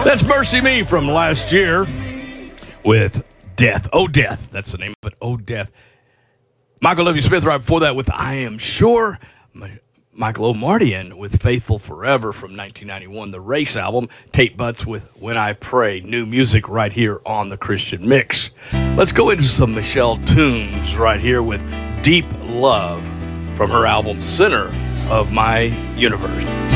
That's Mercy Me from last year with Death. Oh, Death. That's the name of it. Oh, Death. Michael W. Smith right before that with I Am Sure. Michael O'Mardian with Faithful Forever from 1991, the Race album. Tate Butts with When I Pray. New music right here on the Christian Mix. Let's go into some Michelle tunes right here with Deep Love from her album Center of My Universe.